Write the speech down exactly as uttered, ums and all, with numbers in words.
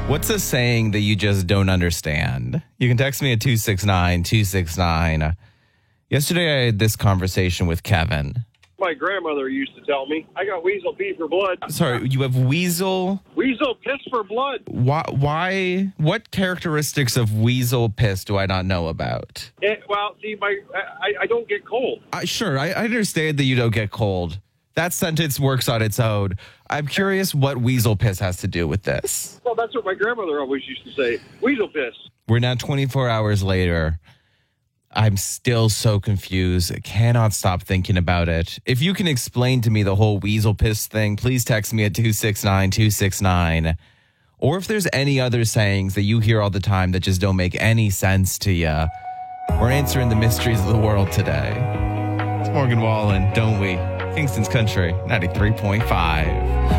What's a saying that you just don't understand? You can text me at two six nine, two six nine. Yesterday, I had this conversation with Kevin. My grandmother used to tell me, I got weasel pee for blood. Sorry, you have weasel? Weasel piss for blood. Why? why what characteristics of weasel piss do I not know about? It, well, see, my I, I don't get cold. Uh, sure, I, I understand that you don't get cold. That sentence works on its own. I'm curious what weasel piss has to do with this. Well, that's what my grandmother always used to say, weasel piss. We're now twenty-four hours later. I'm still so confused. I cannot stop thinking about it. If you can explain to me the whole weasel piss thing, please text me at two six nine, two six nine. Or if there's any other sayings that you hear all the time that just don't make any sense to you. We're answering the mysteries of the world today. It's Morgan Wallen, don't we? Kingston's Country, ninety-three point five.